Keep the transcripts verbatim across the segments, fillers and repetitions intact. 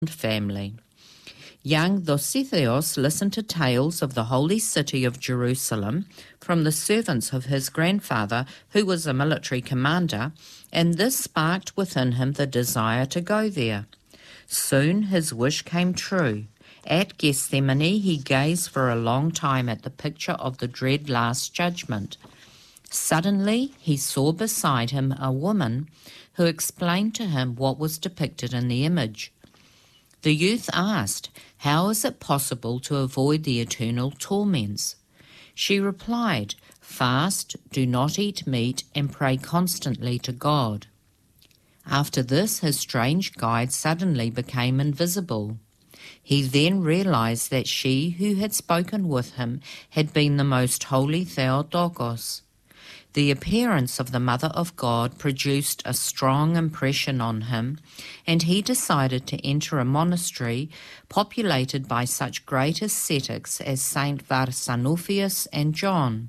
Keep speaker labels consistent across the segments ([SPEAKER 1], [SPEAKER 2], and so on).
[SPEAKER 1] family. Young Dositheos listened to tales of the holy city of Jerusalem from the servants of his grandfather, who was a military commander, and this sparked within him the desire to go there. Soon his wish came true. At Gethsemane, he gazed for a long time at the picture of the dread Last Judgment. Suddenly, he saw beside him a woman who explained to him what was depicted in the image. The youth asked, "How is it possible to avoid the eternal torments?" She replied, "Fast, do not eat meat, and pray constantly to God." After this, his strange guide suddenly became invisible. He then realized that she who had spoken with him had been the most holy Theotokos. The appearance of the Mother of God produced a strong impression on him, and he decided to enter a monastery populated by such great ascetics as Saint Varsanofius and John.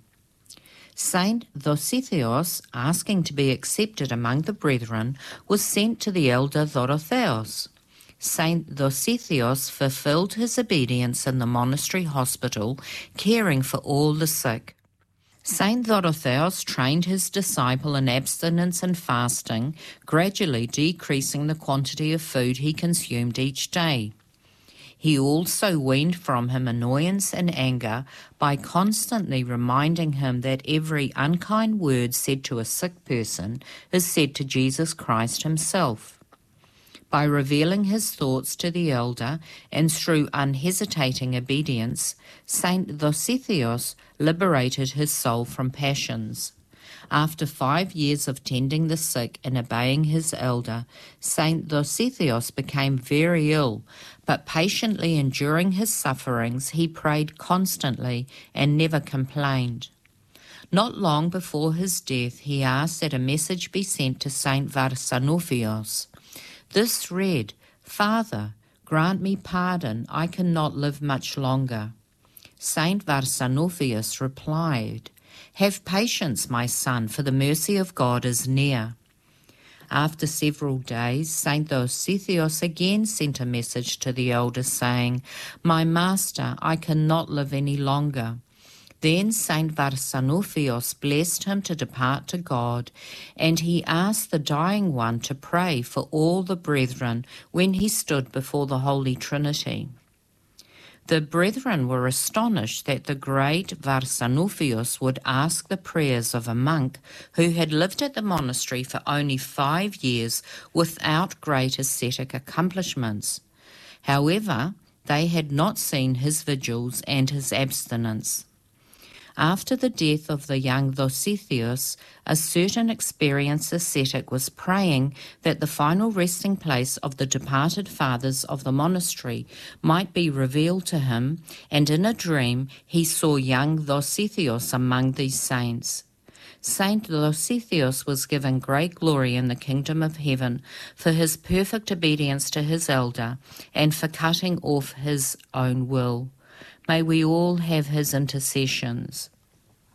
[SPEAKER 1] Saint Dositheos, asking to be accepted among the brethren, was sent to the elder Dorotheos. Saint Dositheos fulfilled his obedience in the monastery hospital, caring for all the sick. Saint Dorotheos trained his disciple in abstinence and fasting, gradually decreasing the quantity of food he consumed each day. He also weaned from him annoyance and anger by constantly reminding him that every unkind word said to a sick person is said to Jesus Christ himself. By revealing his thoughts to the elder and through unhesitating obedience, Saint Dositheos liberated his soul from passions. After five years of tending the sick and obeying his elder, Saint Dositheos became very ill, but patiently enduring his sufferings, he prayed constantly and never complained. Not long before his death, he asked that a message be sent to Saint Varsanofios. This read, "Father, grant me pardon, I cannot live much longer." Saint Varsanofius replied, "Have patience, my son, for the mercy of God is near." After several days, Saint Dositheos again sent a message to the elder saying, "My master, I cannot live any longer." Then Saint Varsanofios blessed him to depart to God, and he asked the dying one to pray for all the brethren when he stood before the Holy Trinity. The brethren were astonished that the great Varsanofios would ask the prayers of a monk who had lived at the monastery for only five years without great ascetic accomplishments. However, they had not seen his vigils and his abstinence. After the death of the young Dositheos, a certain experienced ascetic was praying that the final resting place of the departed fathers of the monastery might be revealed to him, and in a dream he saw young Dositheos among these saints. Saint Dositheos was given great glory in the kingdom of heaven for his perfect obedience to his elder and for cutting off his own will. May we all have his intercessions.